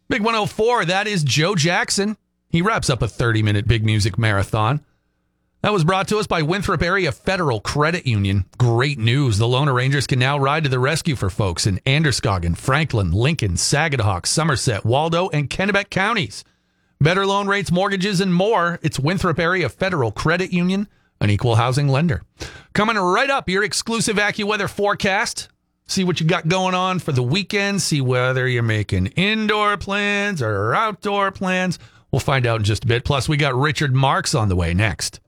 Big 104, that is Joe Jackson. He wraps up a 30-minute big music marathon. That was brought to us by Winthrop Area Federal Credit Union. Great news. The Lone Rangers can now ride to the rescue for folks in Androscoggin, Franklin, Lincoln, Sagadahoc, Somerset, Waldo, and Kennebec counties. Better loan rates, mortgages, and more. It's Winthrop Area Federal Credit Union, an equal housing lender. Coming right up, your exclusive AccuWeather forecast. See what you got going on for the weekend. See whether you're making indoor plans or outdoor plans. We'll find out in just a bit. Plus, we got Richard Marks on the way next.